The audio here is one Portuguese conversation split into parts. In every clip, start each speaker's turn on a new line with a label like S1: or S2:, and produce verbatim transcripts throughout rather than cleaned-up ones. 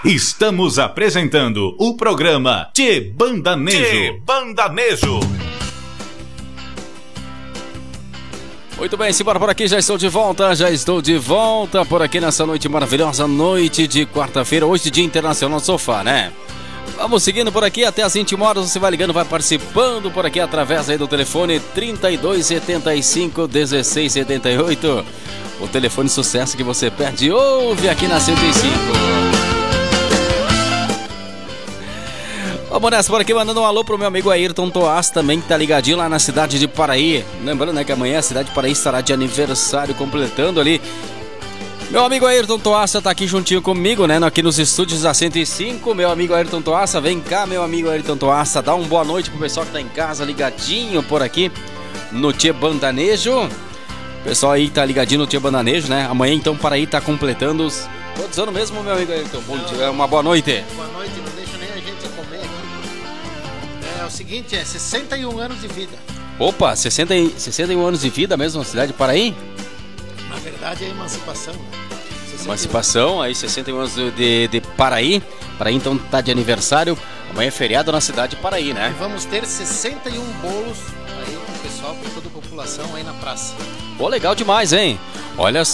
S1: Estamos apresentando o programa Tchê Bandanejo. Tchê Bandanejo.
S2: Muito bem, simbora por aqui, já estou de volta, já estou de volta por aqui nessa noite maravilhosa, noite de quarta-feira, hoje Dia Internacional do Sofá, né? Vamos seguindo por aqui até as vinte horas, você vai ligando, vai participando por aqui através aí do telefone trinta e dois, setenta e cinco, dezesseis, setenta e oito. O telefone sucesso que você perde, ouve aqui na cento e cinco. Vamos nessa por aqui, mandando um alô pro meu amigo Ayrton Toás, também que tá ligadinho lá na cidade de Paraí. Lembrando, né, que amanhã a cidade de Paraí estará de aniversário, completando ali. Meu amigo Ayrton Toassa tá aqui juntinho comigo, né, aqui nos estúdios da cento e cinco. Meu amigo Ayrton Toassa, vem cá, meu amigo Ayrton Toassa, dá uma boa noite pro pessoal que tá em casa, ligadinho por aqui no Tchê Bandanejo. O pessoal aí tá ligadinho no Tchê Bandanejo, né? Amanhã então Paraí tá completando os... Quantos anos mesmo, meu amigo Ayrton? Bom dia, uma boa noite.
S3: Boa noite, não deixa nem a gente comer aqui. É o seguinte, é sessenta e um anos de vida.
S2: Opa, sessenta e um anos de vida mesmo na cidade de Paraí?
S3: Na verdade é emancipação, né?
S2: Emancipação, aí sessenta e um anos de, de Paraí. Paraí então tá de aniversário. Amanhã é feriado na cidade de Paraí, né?
S3: E vamos ter sessenta e um bolos aí com o pessoal, com toda a população aí na praça.
S2: Pô, legal demais, hein? Olha...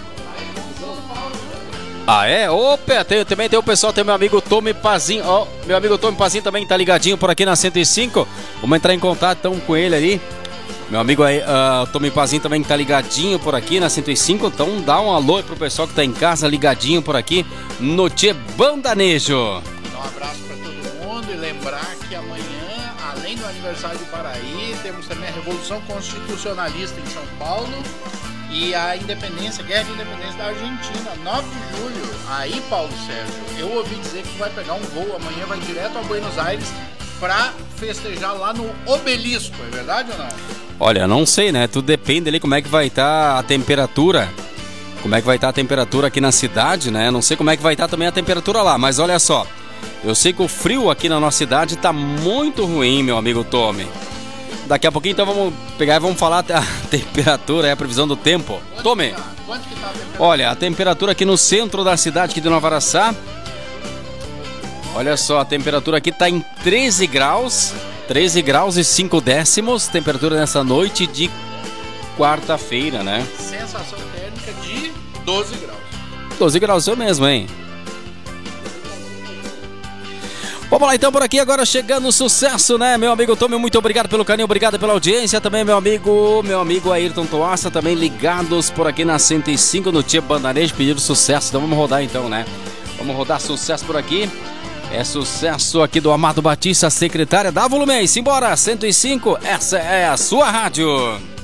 S2: Ah, é? Opa, tem, também tem o pessoal, tem meu amigo Tommy Pazinho. Ó, oh, meu amigo Tommy Pazinho também tá ligadinho por aqui na cento e cinco. Vamos entrar em contato então com ele ali. Meu amigo aí, uh, Tommy Pazinho também tá ligadinho por aqui na cento e cinco. Então dá um alô pro pessoal que tá em casa, ligadinho por aqui no Tchê Bandanejo.
S3: Dá um abraço pra todo mundo e lembrar que amanhã, além do aniversário de Paraí, temos também a Revolução Constitucionalista em São Paulo. E a independência, guerra de independência da Argentina, nove de julho. Aí, Paulo Sérgio, eu ouvi dizer que tu vai pegar um voo amanhã, vai direto a Buenos Aires pra festejar lá no Obelisco, é verdade ou não?
S2: Olha, não sei, né? Tudo depende ali como é que vai estar a temperatura. Como é que vai estar a temperatura aqui na cidade, né? Não sei como é que vai estar também a temperatura lá, mas olha só. Eu sei que o frio aqui na nossa cidade tá muito ruim, meu amigo Tommy. Daqui a pouquinho então vamos pegar e vamos falar a temperatura, é a previsão do tempo.
S3: Quanto
S2: Tome!
S3: Que tá? Quanto que tá a temperatura?
S2: Olha, a temperatura aqui no centro da cidade aqui de Nova Araçá. Olha só, a temperatura aqui tá em treze graus. treze graus e cinco décimos. Temperatura nessa noite de quarta-feira, né?
S3: Sensação térmica de doze graus.
S2: doze graus, eu mesmo, hein? Vamos lá então por aqui agora, chegando o sucesso, né, meu amigo Tommy, muito obrigado pelo carinho, obrigado pela audiência, também meu amigo, meu amigo Ayrton Toassa, também ligados por aqui na cento e cinco no Tchê Bandanejo, pedindo sucesso, então vamos rodar então, né, vamos rodar sucesso por aqui, é sucesso aqui do Amado Batista, secretária, dá volume aí, simbora, cento e cinco, essa é a sua rádio.